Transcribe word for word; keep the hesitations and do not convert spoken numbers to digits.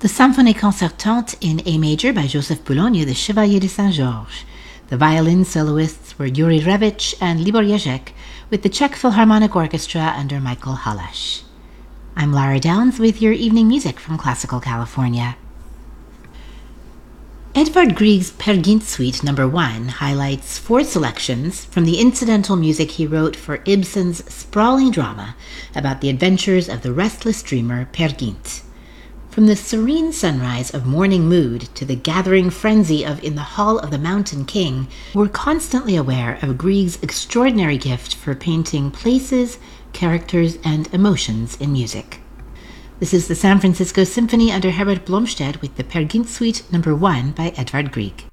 The Symphonie Concertante in A major by Joseph Boulogne, the Chevalier de Saint-Georges. The violin soloists were Yuri Revich and Libor Jezek, with the Czech Philharmonic Orchestra under Michael Halash. I'm Lara Downs with your evening music from Classical California. Edvard Grieg's Peer Gynt Suite number one highlights four selections from the incidental music he wrote for Ibsen's sprawling drama about the adventures of the restless dreamer Peer Gynt. From the serene sunrise of Morning Mood to the gathering frenzy of In the Hall of the Mountain King, we're constantly aware of Grieg's extraordinary gift for painting places, characters, and emotions in music. This is the San Francisco Symphony under Herbert Blomstedt with the Peer Gynt Suite number one by Edvard Grieg.